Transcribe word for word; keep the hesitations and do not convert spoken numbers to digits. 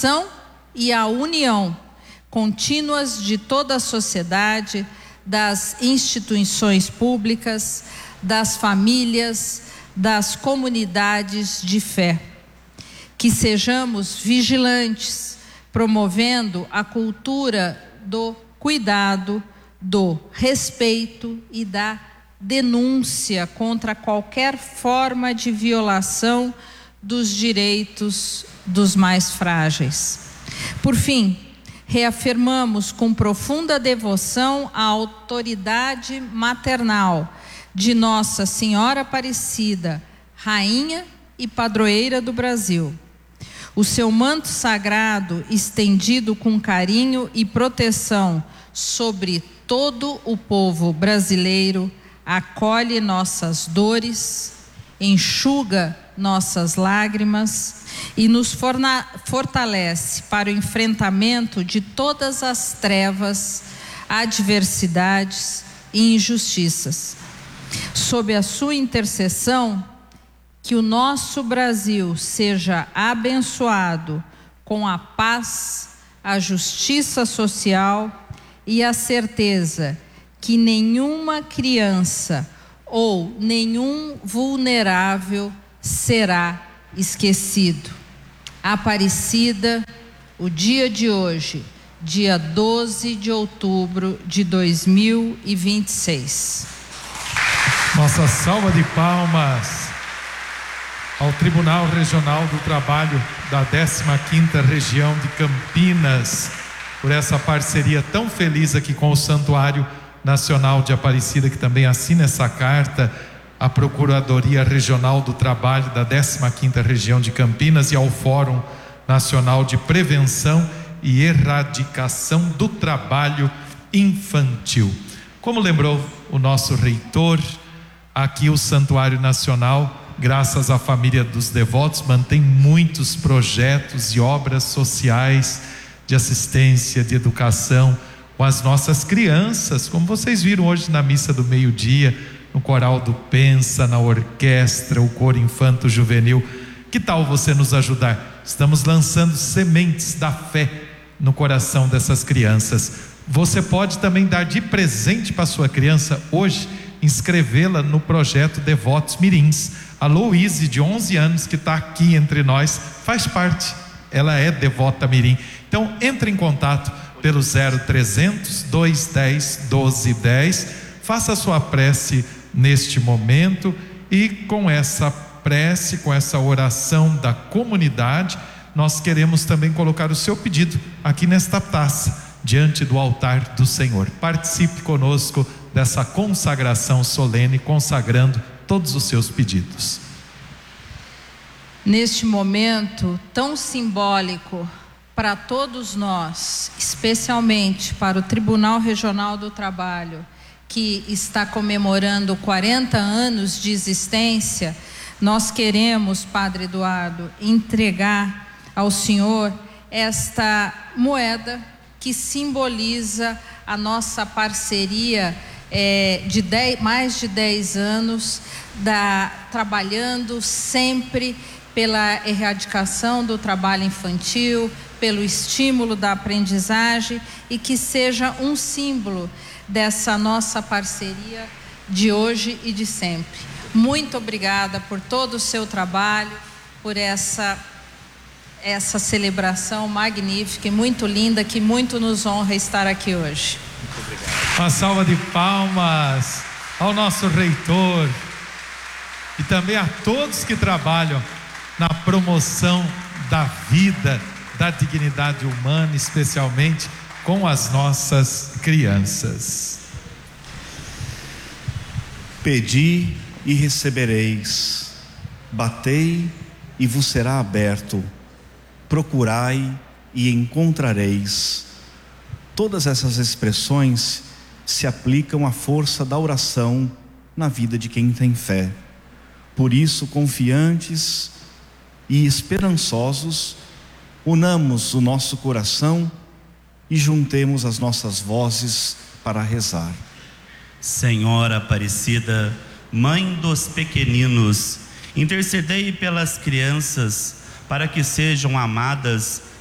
ação e a união contínuas de toda a sociedade, das instituições públicas, das famílias, das comunidades de fé. Que sejamos vigilantes, promovendo a cultura do cuidado, do respeito e da denúncia contra qualquer forma de violação dos direitos dos mais frágeis. Por fim, reafirmamos com profunda devoção a autoridade maternal de Nossa Senhora Aparecida, Rainha e Padroeira do Brasil. O seu manto sagrado, estendido com carinho e proteção sobre todo o povo brasileiro, acolhe nossas dores, enxuga nossas lágrimas e nos fortalece para o enfrentamento de todas as trevas, adversidades e injustiças. Sob a sua intercessão, que o nosso Brasil seja abençoado com a paz, a justiça social e a certeza que nenhuma criança ou nenhum vulnerável será esquecido. Aparecida, o dia de hoje, dia doze de outubro de dois mil e vinte e seis. Nossa salva de palmas ao Tribunal Regional do Trabalho da décima quinta Região de Campinas, por essa parceria tão feliz aqui com o Santuário Nacional de Aparecida, que também assina essa carta, à Procuradoria Regional do Trabalho da décima quinta Região de Campinas e ao Fórum Nacional de Prevenção e Erradicação do Trabalho Infantil. Como lembrou o nosso reitor, aqui o Santuário Nacional, graças à família dos devotos, mantém muitos projetos e obras sociais de assistência, de educação com as nossas crianças, como vocês viram hoje na missa do meio-dia, no coral do Pensa, na orquestra, o coro infanto-juvenil. Que tal você nos ajudar? Estamos lançando sementes da fé no coração dessas crianças. Você pode também dar de presente para sua criança hoje, inscrevê-la no projeto Devotos Mirins. A Louise, de onze anos, que está aqui entre nós, faz parte, ela é devota mirim. Então entre em contato pelo zero trezentos, dois dez, doze dez, faça a sua prece neste momento e com essa prece, com essa oração da comunidade, nós queremos também colocar o seu pedido aqui nesta taça, diante do altar do Senhor. Participe conosco dessa consagração solene, consagrando todos os seus pedidos. Neste momento tão simbólico para todos nós, especialmente para o Tribunal Regional do Trabalho, que está comemorando quarenta anos de existência, nós queremos, Padre Eduardo, entregar ao Senhor esta moeda que simboliza a nossa parceria é, de dez, mais de dez anos, da, trabalhando sempre pela erradicação do trabalho infantil, pelo estímulo da aprendizagem, e que seja um símbolo dessa nossa parceria de hoje e de sempre. Muito obrigada por todo o seu trabalho, por essa, essa celebração magnífica e muito linda, que muito nos honra estar aqui hoje. Muito obrigado. Uma salva de palmas ao nosso reitor e também a todos que trabalham na promoção da vida, da dignidade humana, especialmente com as nossas crianças. Pedi e recebereis, batei e vos será aberto, procurai e encontrareis. Todas essas expressões se aplicam à força da oração na vida de quem tem fé. Por isso, confiantes e esperançosos, unamos o nosso coração e juntemos as nossas vozes para rezar. Senhora Aparecida, Mãe dos pequeninos, intercedei pelas crianças para que sejam amadas